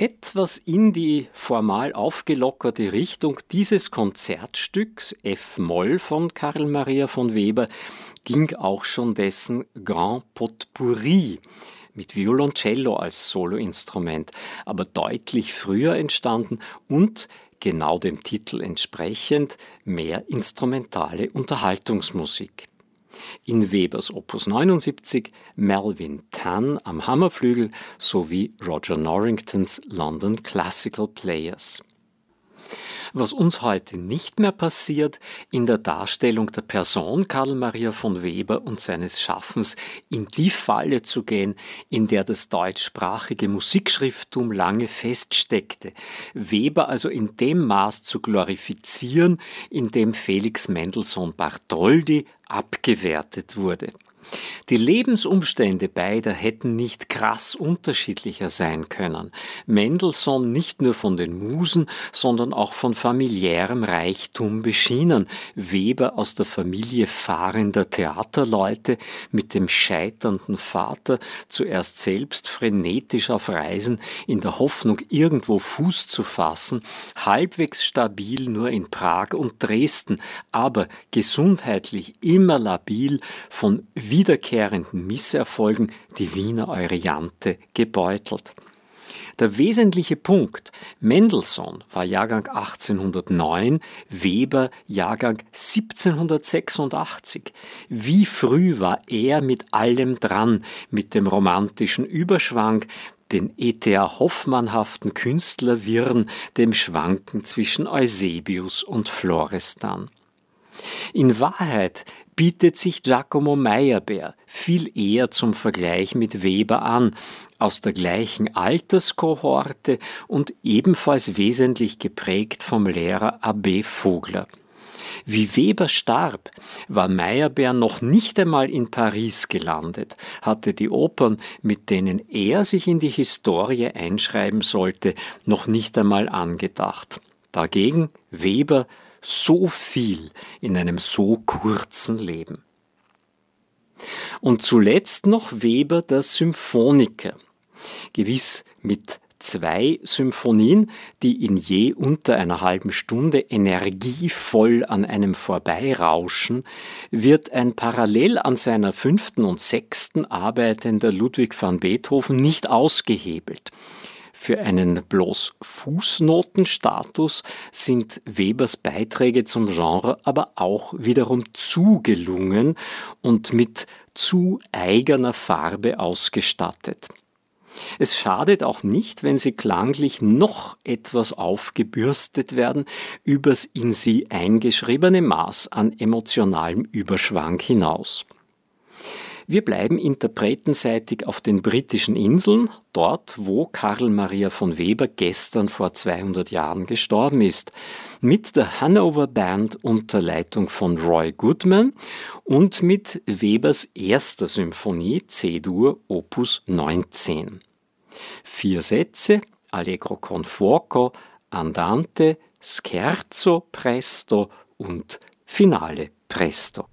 Etwas in die formal aufgelockerte Richtung dieses Konzertstücks F-Moll von Carl Maria von Weber ging auch schon dessen Grand Potpourri mit Violoncello als Soloinstrument, aber deutlich früher entstanden und genau dem Titel entsprechend mehr instrumentale Unterhaltungsmusik. In Webers Opus 79 Melvin Tan am Hammerflügel sowie Roger Norringtons London Classical Players. Was uns heute nicht mehr passiert, in der Darstellung der Person Carl Maria von Weber und seines Schaffens in die Falle zu gehen, in der das deutschsprachige Musikschrifttum lange feststeckte, Weber also in dem Maß zu glorifizieren, in dem Felix Mendelssohn Bartholdy abgewertet wurde. Die Lebensumstände beider hätten nicht krass unterschiedlicher sein können. Mendelssohn nicht nur von den Musen, sondern auch von familiärem Reichtum beschienen. Weber aus der Familie fahrender Theaterleute mit dem scheiternden Vater, zuerst selbst frenetisch auf Reisen, in der Hoffnung, irgendwo Fuß zu fassen, halbwegs stabil nur in Prag und Dresden, aber gesundheitlich immer labil, von wiederkehrenden Misserfolgen die Wiener Euryanthe gebeutelt. Der wesentliche Punkt: Mendelssohn war Jahrgang 1809, Weber Jahrgang 1786. Wie früh war er mit allem dran, mit dem romantischen Überschwang, den E.T.A. Hoffmannhaften Künstlerwirren, dem Schwanken zwischen Eusebius und Florestan. In Wahrheit bietet sich Giacomo Meyerbeer viel eher zum Vergleich mit Weber an, aus der gleichen Alterskohorte und ebenfalls wesentlich geprägt vom Lehrer A.B. Vogler. Wie Weber starb, war Meyerbeer noch nicht einmal in Paris gelandet, hatte die Opern, mit denen er sich in die Historie einschreiben sollte, noch nicht einmal angedacht. Dagegen Weber so viel in einem so kurzen Leben. Und zuletzt noch Weber, der Symphoniker. Gewiss mit 2 Symphonien, die in je unter einer halben Stunde energievoll an einem vorbeirauschen, wird ein parallel an seiner 5. und 6. arbeitender Ludwig van Beethoven nicht ausgehebelt. Für einen bloß Fußnotenstatus sind Webers Beiträge zum Genre aber auch wiederum zu gelungen und mit zu eigener Farbe ausgestattet. Es schadet auch nicht, wenn sie klanglich noch etwas aufgebürstet werden übers in sie eingeschriebene Maß an emotionalem Überschwang hinaus. Wir bleiben interpretenseitig auf den britischen Inseln, dort, wo Carl Maria von Weber gestern vor 200 Jahren gestorben ist, mit der Hanover Band unter Leitung von Roy Goodman und mit Webers erster Symphonie C-Dur Opus 19. 4 Sätze, Allegro con fuoco, Andante, Scherzo presto und Finale presto.